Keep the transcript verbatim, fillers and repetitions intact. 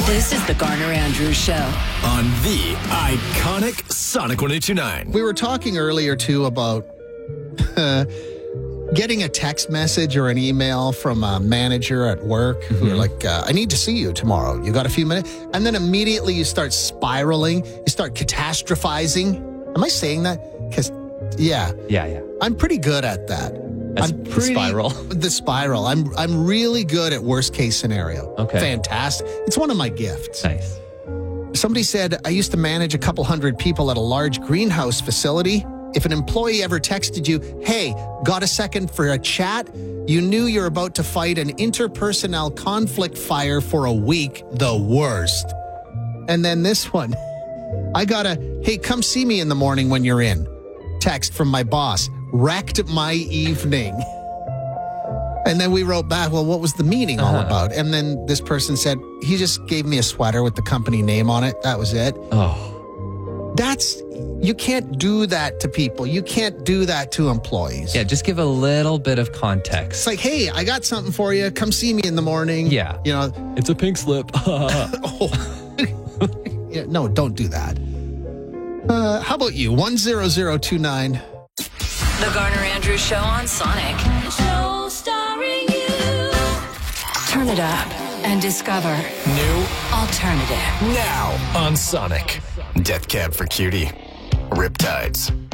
This is the Garner Andrews Show on the iconic Sonic one eight two nine. We were talking earlier, too, about uh, getting a text message or an email from a manager at work mm-hmm. who are like, uh, I need to see you tomorrow. You got a few minutes? And then immediately you start spiraling. You start catastrophizing. Am I saying that? Because, yeah. Yeah, yeah. I'm pretty good at that. That's I'm the pretty, spiral. The spiral. I'm I'm really good at worst case scenario. Okay. Fantastic. It's one of my gifts. Nice. Somebody said, I used to manage a couple hundred people at a large greenhouse facility. If an employee ever texted you, hey, got a second for a chat? You knew you're about to fight an interpersonnel conflict fire for a week. The worst. And then this one. I got a, hey, come see me in the morning when you're in. Text from my boss. Wrecked my evening. And then we wrote back, well, what was the meeting all uh-huh. about? And then this person said, he just gave me a sweater with the company name on it. That was it. Oh. That's, you can't do that to people. You can't do that to employees. Yeah, just give a little bit of context. It's like, hey, I got something for you. Come see me in the morning. Yeah. You know, it's a pink slip. oh. yeah, no, don't do that. Uh, how about you? one zero zero two nine. The Garner Andrews Show on Sonic. Show starring you. Turn it up and discover new alternative. Now on Sonic. Death Cab for Cutie. Riptides.